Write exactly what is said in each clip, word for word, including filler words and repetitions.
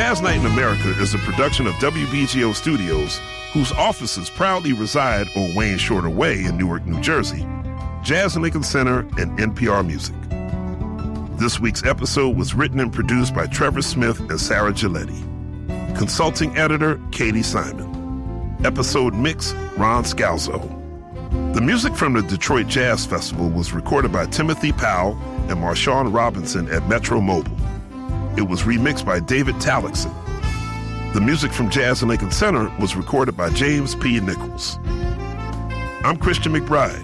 Jazz Night in America is a production of W B G O Studios, whose offices proudly reside on Wayne Shorter Way in Newark, New Jersey, Jazz and Lincoln Center, and N P R Music. This week's episode was written and produced by Trevor Smith and Sarah Giletti. Consulting editor, Katie Simon. Episode mix, Ron Scalzo. The music from the Detroit Jazz Festival was recorded by Timothy Powell and Marshawn Robinson at Metro Mobile. It was remixed by David Talixon. The music from Jazz and Lincoln Center was recorded by James P. Nichols. I'm Christian McBride.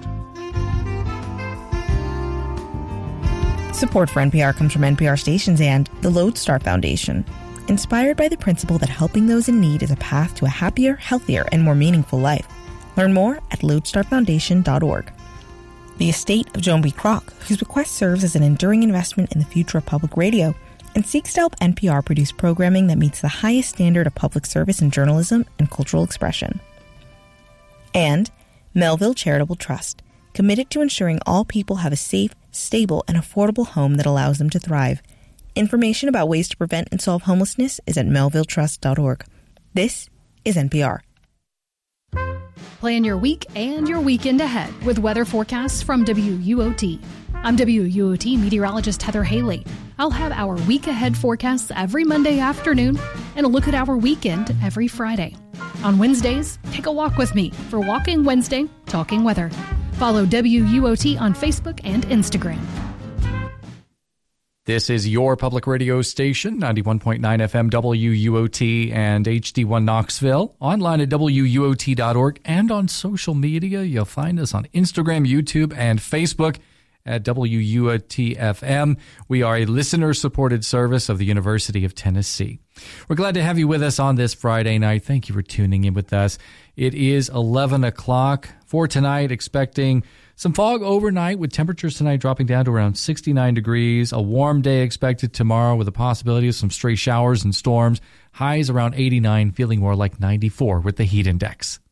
Support for N P R comes from N P R stations and the Lodestar Foundation, inspired by the principle that helping those in need is a path to a happier, healthier, and more meaningful life. Learn more at lodestar foundation dot org. The estate of Joan B. Kroc, whose bequest serves as an enduring investment in the future of public radio, and seeks to help N P R produce programming that meets the highest standard of public service in journalism and cultural expression. And Melville Charitable Trust, committed to ensuring all people have a safe, stable, and affordable home that allows them to thrive. Information about ways to prevent and solve homelessness is at melville trust dot org. This is N P R. Plan your week and your weekend ahead with weather forecasts from W U O T. I'm W U O T meteorologist Heather Haley. I'll have our week ahead forecasts every Monday afternoon and a look at our weekend every Friday. On Wednesdays, take a walk with me for Walking Wednesday, Talking Weather. Follow W U O T on Facebook and Instagram. This is your public radio station, ninety-one point nine F M W U O T and H D one Knoxville. Online at W U O T dot org and on social media. You'll find us on Instagram, YouTube, and Facebook at W U O T F M. We are a listener-supported service of the University of Tennessee. We're glad to have you with us on this Friday night. Thank you for tuning in with us. It is eleven o'clock for tonight, expecting some fog overnight with temperatures tonight dropping down to around sixty-nine degrees. A warm day expected tomorrow with a possibility of some stray showers and storms. Highs around eighty-nine, feeling more like ninety-four with the heat index.